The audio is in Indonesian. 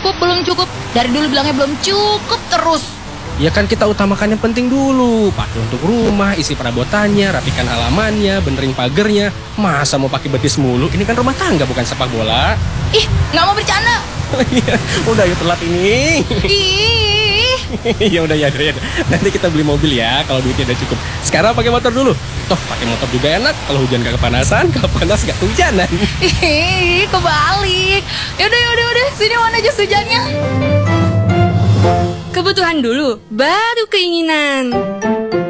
cukup. Dari dulu bilangnya belum cukup terus. Ya kan kita utamakan yang penting dulu. Pakai untuk rumah, isi perabotannya, rapikan halamannya, benerin pagernya. Masa mau pakai betis mulu? Ini kan rumah tangga bukan sepak bola. Ih, nggak mau bercanda. Udah yuk telat ini. Ih. Ya udah. Nanti kita beli mobil ya kalau duitnya udah cukup. Sekarang pakai motor dulu. Toh pakai motor juga enak. Kalau hujan gak kepanasan, kalau panas gak kehujanan. Ih, kebalik. Yaudah. Sini mana jas hujannya? Kebutuhan dulu, baru keinginan.